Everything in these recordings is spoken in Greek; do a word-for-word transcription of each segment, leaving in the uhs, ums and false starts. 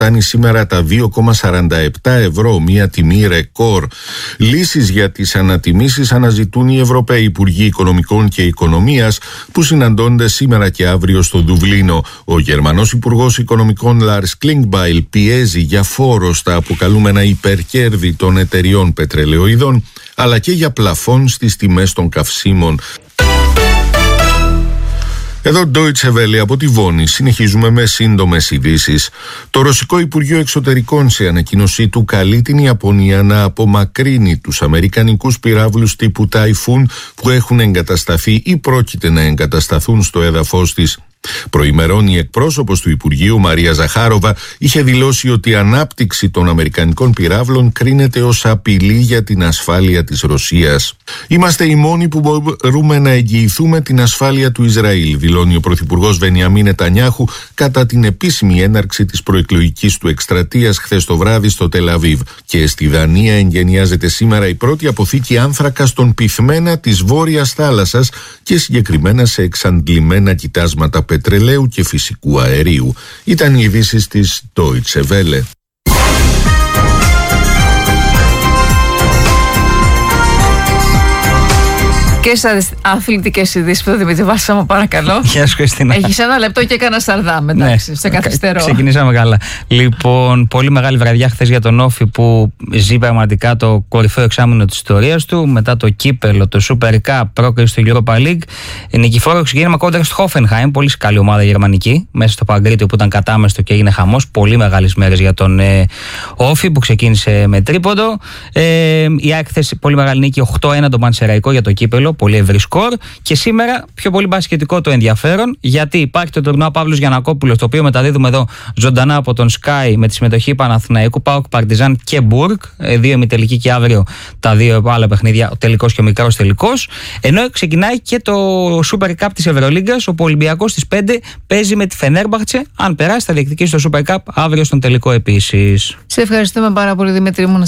φτάνει σήμερα τα δύο κόμμα σαράντα επτά ευρώ, μια τιμή ρεκόρ. Λύσεις για τις ανατιμήσεις αναζητούν οι Ευρωπαίοι Υπουργοί Οικονομικών και Οικονομίας που συναντώνται σήμερα και αύριο στο Δουβλίνο. Ο Γερμανός Υπουργός Οικονομικών Λάρς Κλίνγκμπαϊλ πιέζει για φόρο στα αποκαλούμενα υπερκέρδη των εταιριών πετρελαιοειδών, αλλά και για πλαφόν στις τιμές των καυσίμων. Εδώ Deutsche Welle από τη Βόνη. Συνεχίζουμε με σύντομες ειδήσεις. Το Ρωσικό Υπουργείο Εξωτερικών σε ανακοίνωσή του καλεί την Ιαπωνία να απομακρύνει τους αμερικανικούς πυράβλους τύπου Ταϊφούν που έχουν εγκατασταθεί ή πρόκειται να εγκατασταθούν στο έδαφος της. Προημερών η εκπρόσωπος του Υπουργείου Μαρία Ζαχάροβα είχε δηλώσει ότι η ανάπτυξη των αμερικανικών πυράβλων κρίνεται ως απειλή για την ασφάλεια της Ρωσίας. Είμαστε οι μόνοι που μπορούμε να εγγυηθούμε την ασφάλεια του Ισραήλ, δηλώνει ο Πρωθυπουργός Μπενιαμίν Νετανιάχου κατά την επίσημη έναρξη της προεκλογικής του εκστρατείας χθες το βράδυ στο Τελ Αβίβ. Και στη Δανία εγγενιάζεται σήμερα η πρώτη αποθήκη άνθρακα στον πυθμένα της Βόρειας Θάλασσας και συγκεκριμένα σε εξαντλημένα κοιτάσματα πετρελαίου και φυσικού αερίου. Ήταν οι ειδήσεις της Deutsche Welle. Και στις αθλητικές ειδήσεις που Δημήτρη Βάσσαμο, παρακαλώ. Γεια σου, Χριστίνα. Έχεις ένα λεπτό και έκανα σαρδάμ, εντάξει, ναι, σε καθυστερώ. Ξεκινήσαμε καλά. Λοιπόν, πολύ μεγάλη βραδιά χθες για τον Όφη που ζει πραγματικά το κορυφαίο εξάμηνο της ιστορίας του. Μετά το κύπελο, το Super Cup, πρόκριση στο Europa League. Νικηφόρο ξεκίνημα κόντρα στο Hoffenheim, πολύ καλή ομάδα γερμανική, μέσα στο Παγκρίτιο που ήταν κατάμεστο και έγινε χαμός. Πολύ μεγάλες μέρες για τον ε, Όφη που ξεκίνησε με τρίποντο. Ε, η έκθεση, πολύ μεγάλη νίκη, οκτώ ένα το Μαντσεραϊκό για το κύπελο. Πολύ ευρύ σκορ. Και σήμερα πιο πολύ μπασκετικό το ενδιαφέρον, γιατί υπάρχει το τουρνουά Παύλος Γιαννακόπουλος, το οποίο μεταδίδουμε εδώ ζωντανά από τον Sky με τη συμμετοχή Παναθηναϊκού, ΠΑΟΚ, Παρτιζάν και Μπουργκ. Δύο ημιτελικοί και αύριο τα δύο άλλα παιχνίδια, ο τελικός και ο μικρός τελικός. Ενώ ξεκινάει και το Super Cup της Ευρωλίγκας, όπου ο Ολυμπιακός στις πέντε παίζει με τη Φενέρμπαχτσε. Αν περάσει, θα διεκδικήσει το Super Cup αύριο στον τελικό επίσης. Σε ευχαριστούμε πάρα πολύ, Δημήτρη μου.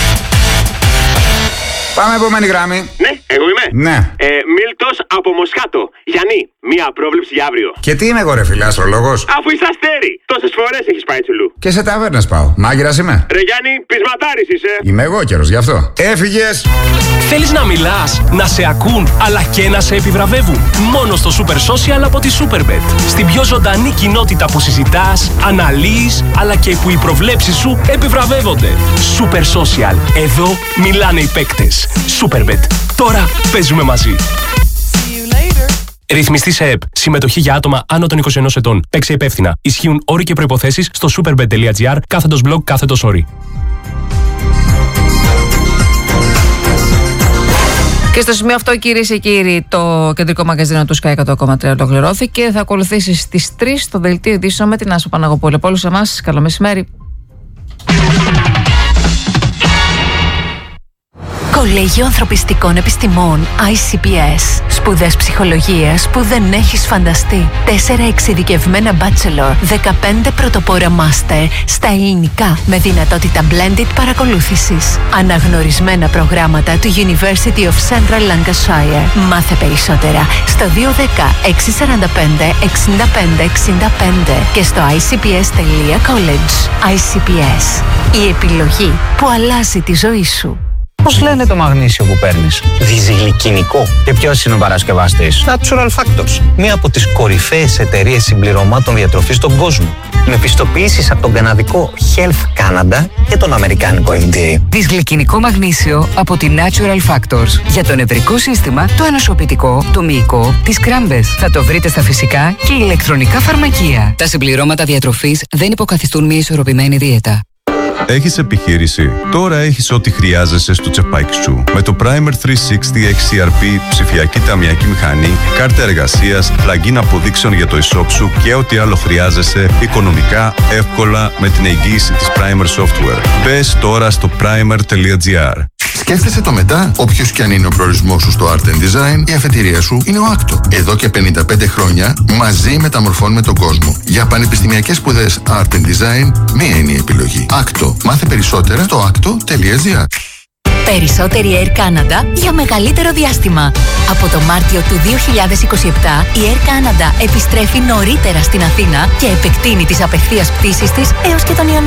Πάμε επόμενη γραμμή. Ναι, εγώ είμαι. Ναι. Ε, Μίλτος από Μοσχάτο. Γιάννη, μία πρόβλεψη για αύριο. Και τι είμαι εγώ, ρε φίλε, αστρολόγος? Αφού είσαι αστέρι. Τόσες φορές έχεις πάει τσουλού. Και σε ταβέρνες πάω. Μάγειρας είμαι. Ρε Γιάννη, πεισματάρης είσαι. Είμαι εγώ καιρός, γι' αυτό. Έφυγες. Θέλεις να μιλάς, να σε ακούν, αλλά και να σε επιβραβεύουν? Μόνο στο Super Social από τη Superbet. Στην πιο ζωντανή κοινότητα που συζητάς, αναλύεις, αλλά και που οι προβλέψεις σου επιβραβεύονται. Super Social. Εδώ μιλάνε οι παίκτες. Superbet. Τώρα παίζουμε μαζί. Ρυθμιστή σε ΕΠ. Συμμετοχή για άτομα άνω των είκοσι ενός ετών. Παίξε υπεύθυνα. Ισχύουν όροι και προϋποθέσεις στο superbet.gr κάθετος blog κάθετος όροι. Και στο σημείο αυτό, κυρίες και κύριοι, το κεντρικό μαγκαζίνο του Sky εκατό κόμμα τρία ολοκληρώθηκε. Θα ακολουθήσει στις τρεις το δελτίο ειδήσεων με την Άσο Παναγοπούλου. Από όλους εμάς, καλό μεσημέρι. Κολέγιο Ανθρωπιστικών Επιστημών άι σι πι ες. Σπουδές ψυχολογίας που δεν έχεις φανταστεί. Τέσσερα εξειδικευμένα bachelor, δεκαπέντε πρωτοπόρα master στα ελληνικά με δυνατότητα blended παρακολούθησης. Αναγνωρισμένα προγράμματα του University of Central Lancashire. Μάθε περισσότερα στο δύο ένα μηδέν έξι τέσσερα πέντε εξήντα πέντε εξήντα πέντε και στο άι σι πι ες τελεία college. άι σι πι ες. Η επιλογή που αλλάζει τη ζωή σου. Πώς λένε το μαγνήσιο που παίρνεις? Διζυγλικινικό. Και ποιος είναι ο παρασκευαστής? Natural Factors. Μία από τις κορυφαίες εταιρείες συμπληρωμάτων διατροφής στον κόσμο. Με πιστοποιήσεις από τον καναδικό Health Canada και τον αμερικάνικο εφ ντι έι. Δυσγλυκινικό μαγνήσιο από τη Natural Factors. Για το νευρικό σύστημα, το ανοσοποιητικό, το μυϊκό, τις κράμπες. Θα το βρείτε στα φυσικά και ηλεκτρονικά φαρμακεία. Τα συμπληρώματα διατροφής δεν υποκαθιστούν μια ισορροπημένη δίαιτα. Έχεις επιχείρηση? Τώρα έχεις ό,τι χρειάζεσαι στο τσεπάκι σου. Με το Primer τριακόσια εξήντα εξ σι αρ πι, ψηφιακή ταμιακή μηχανή, κάρτα εργασίας, plugin αποδείξεων για το e-shop σου και ό,τι άλλο χρειάζεσαι οικονομικά, εύκολα με την εγγύηση της Primer Software. Μπες τώρα στο primer τελεία gr. Σκέφτεσαι το μετά? Όποιος και αν είναι ο προορισμός σου στο Art and Design, η αφετηρία σου είναι ο άκτο. Εδώ και πενήντα πέντε χρόνια μαζί μεταμορφώνουμε τον κόσμο. Για πανεπιστημιακές σπουδές Art and Design, μία είναι η επιλογή. άκτο. Μάθε περισσότερα στο άκτο τελεία gr. Περισσότερη Air Canada για μεγαλύτερο διάστημα. Από το Μάρτιο του δύο χιλιάδες είκοσι επτά, η Air Canada επιστρέφει νωρίτερα στην Αθήνα και επεκτείνει τις απευθείας πτήσεις της έως και τον Ιανουάριο.